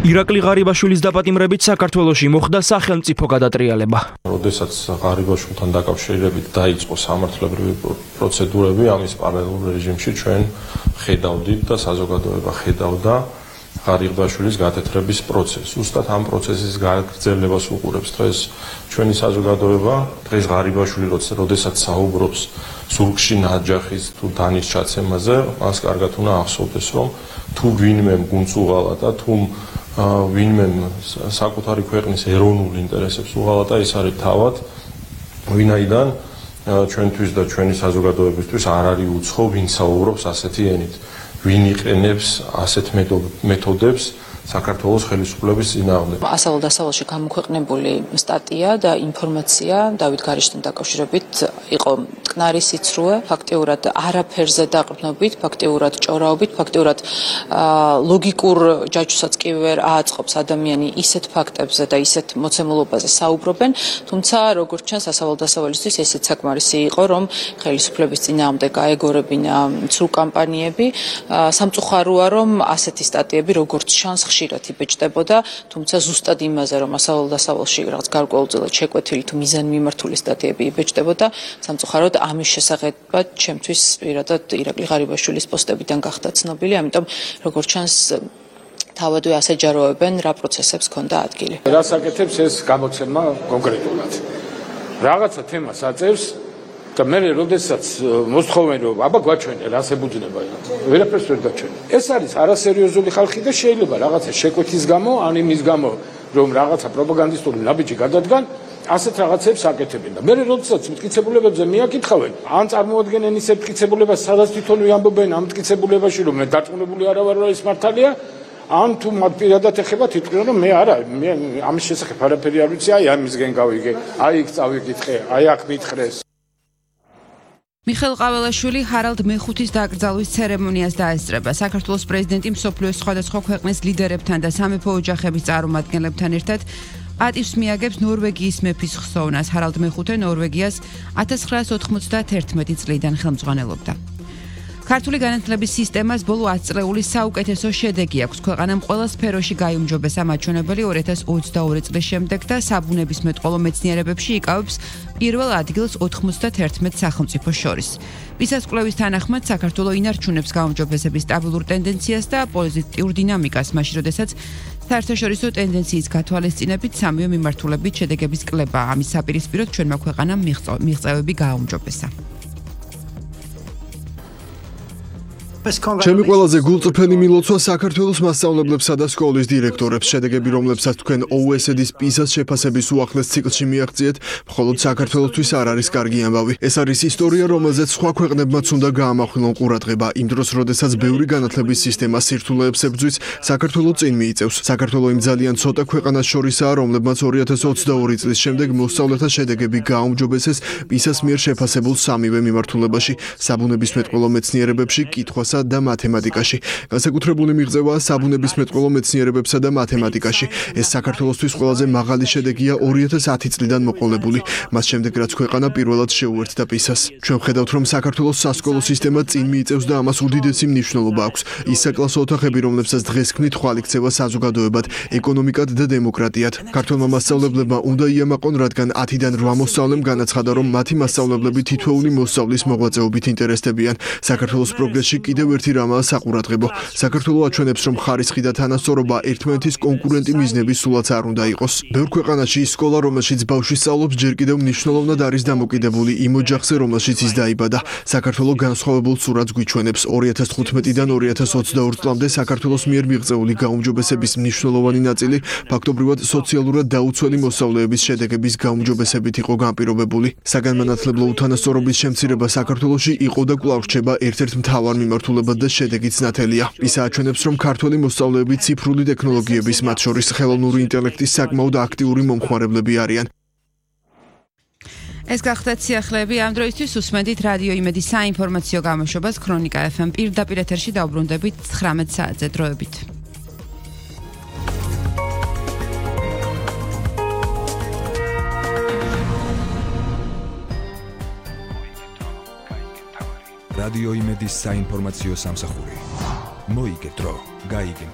ირაკლი ღარიბაშვილის დაპატიმრებით საქართველოში მოხდა სახელმწიფო გადატრიალება. როდესაც ღარიბაშვილთან დაკავშირებით დაიწყო სამართლებრივი პროცედურები, ამის პარალელურ რეჟიმში ჩვენ ხედავდით და საზოგადოება ხედავდა ღარიბაშვილის გათეთრების პროცესს. Უსტად ამ პროცესის გაგრძელებას უყურებს დღეს ჩვენი საზოგადოება. დღეს ღარიბაშვილი როდესაც საუბრობს ზურგში ნაჯახის თუ დანის ჩაცემაზე, მას კარგად უნდა ახსოვდეს, რომ თუ ვინმე გუნდს უღალატა, თუ ვინმე საკუთარი ქვეყნის ეროვნულ ინტერესებს უღალატა, ეს არის თავად, ვინაიდან ჩვენთვის და ჩვენი საზოგადოებისთვის არ არის უცხო, ვინ საუბრობს ასეთი ენით, ვინ იყენებს ასეთ მეთოდებს საქართველოს ხელისუფლების წინააღმდეგ. ასავალ-დასავალში გამოქვეყნებული სტატია და ინფორმაცია დავით გარეშთან დაკავშირებით იყო მტკნარი სიცრუე, ფაქტიურად არაფერზე დაყრდნობით, ფაქტიურად ჭორაობით, ფაქტიურად ლოგიკურ ჯაჭვსაც კი ვერ ააწყობს ადამიანი ისეთ ფაქტებზე და ისეთ მოცემულობაზე საუბრობენ, თუმცა როგორც ჩანს ასავალ-დასავალისთვის ესეც საკმარისი იყო, რომ ხელისუფლების წინააღმდეგ გაეგორებინა ცრუ კამპანიები. სამწუხაროა, რომ ასეთი სტატიები როგორც ჩანს ხშირად იბეჭდებოდა, თუმცა ზუსტად იმაზე, რომ ასავალ-დასავალში რაღაც გარკვეულწილად შეკვეთილი თუ მიზანმიმართული სტატიები იბეჭდებოდა, სამწუხაროდ ამის შესახებად ჩემთვის პირადად ირაკლი ღარიბაშვილის პოსტებიდან გახდა ცნობილი, ამიტომ როგორც ჩანს თავადვე ასე ჯაროებენ რა პროცესებს ჰქონდა ადგილი. რას აკეთებს ეს გამოცემა კონკრეტულად? რაღაცა თემას აწევს და მე როდესაც მოსთხოვენ რომ აბა გვაჩვენე რას ებუძნება, ვერაფერს ვერ დაჩვენე. ეს არის არასერიოზული ხალხი და შეიძლება რაღაცა შეკვეთის გამო, ან იმის გამო, რომ რაღაცა პროპაგანდისტული ნაბიჯი გადადგან, ასეთ რაღაცებს აკეთებენ და მე როდესაც მტკიცებულებებზე მიაკითხავენ, ან წარმოადგენენ ისეთ მტკიცებულებას, სადაც თვითონ ვიამბობენ ამ მტკიცებულებაში, რომ მე დარწმუნებული არ ვარ, რომ ეს მართალია, ან თუ მათ პირადად ეხება თვითონ რომ მე არა, მე ამის შესახებ არაფერი არ ვიცი, აი ამისგენ გავიგე, აი იქ წავიკითხე, აი აქ მითხრეს. მიხეილ ყაველაშვილი ჰარალდ მეხუთის დაკრძალვის ცერემონიას დაესწრება. საქართველოს პრეზიდენტი მსოფლიოს სხვადასხვა ქვეყნის ლიდერებთან და სამეფო ოჯახების წარმომადგენლებთან ერთად პატივს მიაგებს ნორვეგიის მეფის ხსოვნას. ჰარალდ მეხუთე ნორვეგიას 1991 წლიდან ხელმძღვანელობდა. ქართული განათლების სისტემას ბოლო 10 წლეულის საუკეთესო შედეგი აქვს. ქვეყანამ ყველა სფეროში გაიუმჯობესა მაჩვენებელი 2022 წლის შემდეგ და საბუნებისმეტყველო მეცნიერებებში იკავებს პირველ ადგილს 91 სახელმწიფო შორის. პისას კვლევის თანახმად საქართველო ინარჩუნებს გაუმჯობესების სტაბილურ ტენდენციას და პოზიტიურ დინამიკას, მაშინ როდესაც საერთაშორისო ტენდენციის გათვალისწინებით სამივე მიმართულებით შედეგების კლება. ამის საპირისპიროდ ჩვენმა ქვეყანამ მიღწევები გააუმჯობესა. ჩემი ყველაზე გულწრფელი მილოცვა საქართველოს მასწავლებლებსა და სკოლის დირექტორებს. შედეგები, რომლებსაც თქვენ OECD-ის პისას შეფასების უახლეს ციკლში მიაღწიეთ, მხოლოდ საქართველოსთვის არ არის კარგი ამბავი. ეს არის ისტორია, რომელზეც სხვა ქვეყნებმაც უნდა გაამახვილონ ყურადღება. იმ დროს, როდესაც ბევრი განათლების სისტემა სირთულეებს ებრძვის, საქართველოს წინ მიიწევს. საქართველოს იმ ძალიან ცოტა ქვეყანას შორისაა, რომლებმაც 2022 წლის შემდეგ მოსწავლეთა შედეგები გააუმჯობესეს პისას მიერ შეფასებულ სამივე მიმართულებაში: საბუნებისმეტყველო მეცნიერებებში, კითხვას და მათემატიკაში. განსაკუთრებული მიღწევაა საბუნებისმეტყველო მეცნიერებებსა და მათემატიკაში. ეს საქართველოსთვის ყველაზე მაღალი შედეგია 2010 წლიდან მოყოლებული. მას შემდეგ რაც ქვეყანა პირველად შეუერთდა პისას. ჩვენ ვხედავთ, რომ საქართველოს სასკოლო სისტემა წინ მიიწევს და ამას უდიდესი მნიშვნელობა აქვს. ის საკლასო ოთახები, რომლებსაც დღეს ქმნით, ხვალ იქცევა საზოგადოებად, ეკონომიკად და დემოკრატიად. ქართველმა მასწავლებლებმა უნდა იამაყონ, რადგან 10-დან 8 მოსწავლემ განაცხადა, რომ მათი მასწავლებლები თითოეული მოსწავლის მოღვაწეობით ინტერესდებიან. საქართველოს პროგრესში კიდევ ერთი რამაა საყურადღებო. საქართველო აჩვენებს, რომ ხარისხი და თანასწორობა ერთმანეთის კონკურენტი მიზნების სულაც არ უნდა იყოს. ბევრ ქვეყანაში სკოლა, რომელშიც ბავშვი სწავლობს, ჯერ კიდევ მნიშვნელოვნად არის დამოკიდებული იმ ოჯახზე, რომელშიც ის დაიბადა. საქართველო განსხვავებულ სურათს გვიჩვენებს. 2015-დან 2022 წლამდე საქართველოს მიერ მიღწეული გაუმჯობესების მნიშვნელოვანი ნაწილი ფაქტობრივად სოციალურად დაუცველი მოსწავლეების შედეგების გაუმჯობესებით იყო განპირობებული. საგანმანათლებლო უთანასწორობის შემცირება საქართველოში იყო და კვლავ რჩება ერთ-ერთ მთავარ მიმართულებად და შედეგიც ნათელია. ის აჩვენებს, რომ ქართველი მოსწავლეები ციფრული ტექნოლოგიების, მათ შორის ხელოვნური ინტელექტის საკმაოდ აქტიური მომხმარებლები არიან. ეს გახდათ სიახლეები ამ დროისთვის. უსმენთ რადიო იმედის საინფორმაციო გამოშვებას ქრონიკა FM პირდაპირ ეთერში დაუბრუნდებით 19 საათზე დროებით. რადიო იმედის საინფორმაციო სამსახური. მოიგე დრო, გაიგე